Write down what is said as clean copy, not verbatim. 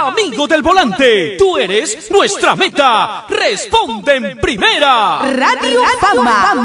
Amigo del volante, tú eres nuestra meta. Responde en primera. Radio Fama.